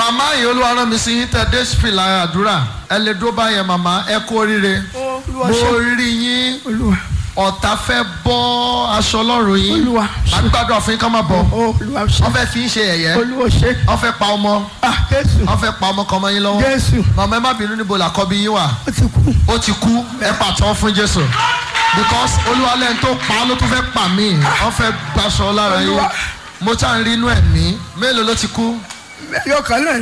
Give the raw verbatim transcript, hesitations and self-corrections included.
màmá yìí olúwa rán mi sí yín tẹ dé fìlà àdúrà ẹ lè dúró báyẹn màmá ẹ kú oríire mo rí yín ọ̀tá fẹ́ bọ́ aṣọ ọlọ́run yín agbádùn àfin kan máa bọ̀ wọ́n fẹ́ fi ń ṣe ẹ̀yẹ́ wọ́n fẹ́ pa ọmọ wọ́n fẹ́ pa ọmọ kan mọ́ yín lọ́wọ́ màmá ẹ má bínú níbo làkọ́bí yín wà ó ti kú ẹ pàtó fún Jésù because olúwa lẹ́yìn tó pa ló tún fẹ́ pa mí wọ́n fẹ́ gbaṣọ lára yín mo ṣáà ń rí inú ẹ̀mí mélòó ló ti kú.